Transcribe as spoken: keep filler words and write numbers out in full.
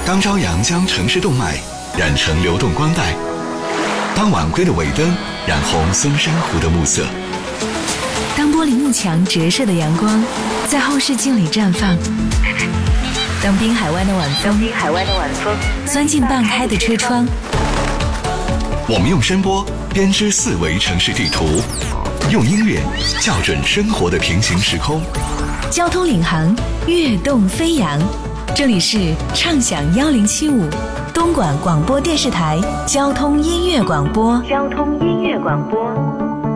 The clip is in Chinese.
当朝阳将城市动脉染成流动光带，当晚归的尾灯染红松山湖的暮色， 当玻璃幕墙折射的阳光在后视镜里绽放，当滨海湾的晚风滨海湾的晚风钻进半开的车窗， 我们用声波编织四维城市地图，用音乐校准生活的平行时空。 交通领航，跃动飞扬。这里是畅享一零七五东莞广播电视台交通音乐广播。交通音乐广播。